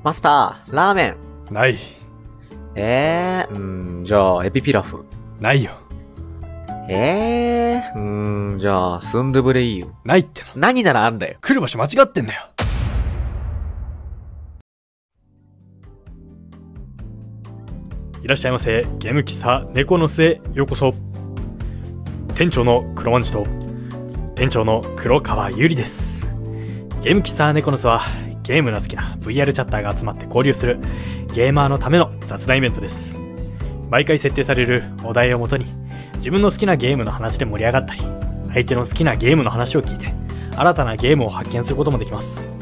マスター、ラーメン。 ない。 じゃあ、エビピラフ。 ないよ。 じゃあ、スンドゥブレイユ。 ないっての。 何ならあんだよ。 来る場所間違ってんだよ。いらっしゃいませ。ゲーム喫茶猫の巣へようこそ。店長の黒万次と店長の黒川ゆりです。ゲーム喫茶猫の巣はゲームの好きな VR チャッターが集まって交流するゲーマーのための雑談イベントです。毎回設定されるお題をもとに自分の好きなゲームの話で盛り上がったり、相手の好きなゲームの話を聞いて新たなゲームを発見することもできます。